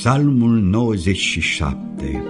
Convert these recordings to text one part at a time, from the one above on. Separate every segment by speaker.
Speaker 1: Psalmul 97.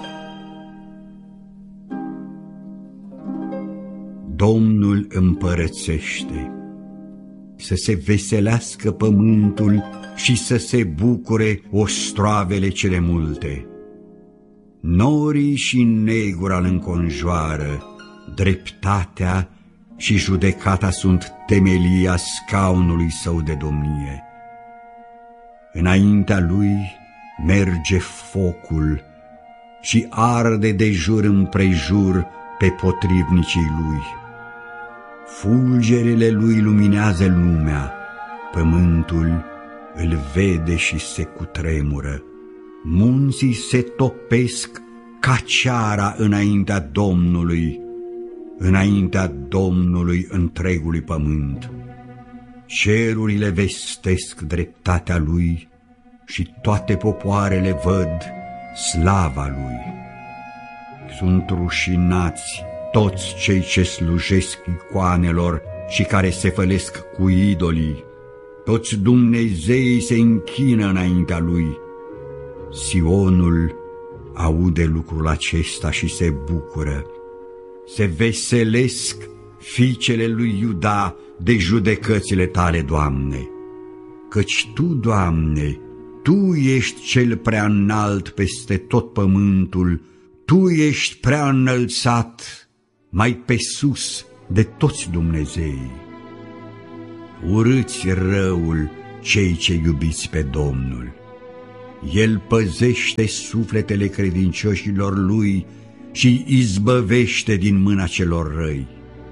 Speaker 1: Domnul împărățește, să se veselească pământul și să se bucure ostroavele cele multe. Norii și negura îl înconjoară, dreptatea și judecata sunt temelia scaunului său de domnie. Înaintea lui merge focul și arde de jur împrejur pe potrivnicii lui. Fulgerele lui luminează lumea, pământul îl vede și se cutremură. Munții se topesc ca ceara înaintea Domnului întregului pământ. Cerurile vestesc dreptatea lui și toate popoarele văd slava lui. Sunt rușinați toți cei ce slujesc icoanelor și care se fălesc cu idolii. Toți Dumnezeii se închină înaintea lui. Sionul aude lucrul acesta și se bucură. Se veselesc fiicele lui Iuda de judecățile tale, Doamne. Căci Tu, Doamne, Tu ești cel prea înalt peste tot pământul, Tu ești prea înălțat mai pe sus de toți Dumnezeii. Urâți răul cei ce iubiți pe Domnul. El păzește sufletele credincioșilor lui și izbăvește din mâna celor răi.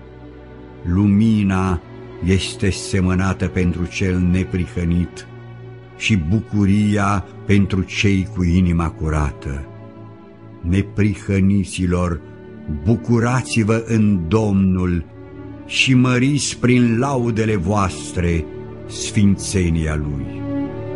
Speaker 1: Lumina este semănată pentru cel neprihănit și bucuria pentru cei cu inima curată. Neprihăniților, bucurați-vă în Domnul și măriți prin laudele voastre sfințenia Lui.